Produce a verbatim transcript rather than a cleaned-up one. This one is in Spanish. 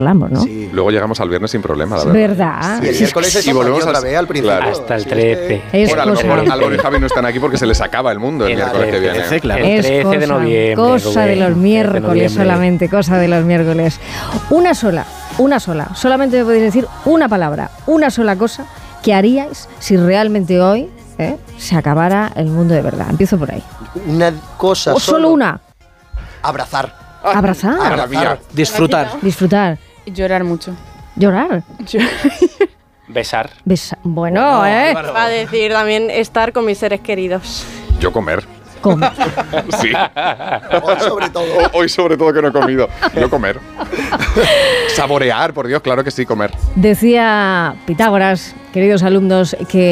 hablamos, ¿no? Sí. Luego llegamos al viernes sin problema, la verdad. ¿Verdad? Y el miércoles es y volvemos otra vez al principio. Claro. Hasta el trece. Es Bueno, a lo cosa. mejor Álvaro y Javi no están aquí porque se les acaba el mundo el, El miércoles que viene. trece, claro. Es El trece de cosa, noviembre, cosa de Rubén, los trece de miércoles noviembre. solamente, cosa de los miércoles. Una sola, una sola. Solamente me podéis decir una palabra, una sola cosa que haríais si realmente hoy ¿eh? se acabara el mundo de verdad. Empiezo por ahí. Una cosa O solo una. Abrazar. Abrazar. Abrazar. Disfrutar. Disfrutar. Llorar mucho. Llorar. Besar. Besa- bueno, ¿eh? Va a decir también estar con mis seres queridos. Yo comer. Comer. Sí. Hoy sobre todo. Hoy sobre todo que no he comido. Yo comer. Saborear, por Dios, claro que sí, comer. Decía Pitágoras, queridos alumnos, que